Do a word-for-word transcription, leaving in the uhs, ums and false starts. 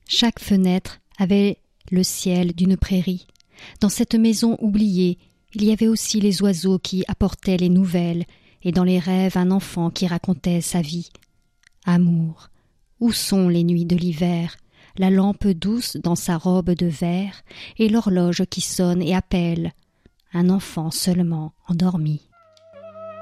Chaque fenêtre avait le ciel d'une prairie. Dans cette maison oubliée, il y avait aussi les oiseaux qui apportaient les nouvelles, et dans les rêves un enfant qui racontait sa vie. Amour, où sont les nuits de l'hiver, la lampe douce dans sa robe de verre, et l'horloge qui sonne et appelle, un enfant seulement endormi.